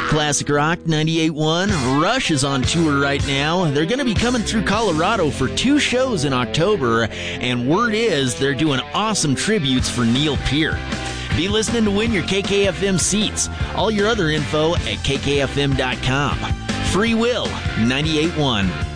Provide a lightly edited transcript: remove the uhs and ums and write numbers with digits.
Classic Rock 98.1. Rush is on tour right now. They're going to be coming through Colorado for 2 shows in October, and word is they're doing awesome tributes for Neil Peart. Be listening to win your KKFM seats. All your other info at kkfm.com. Free Will 98.1.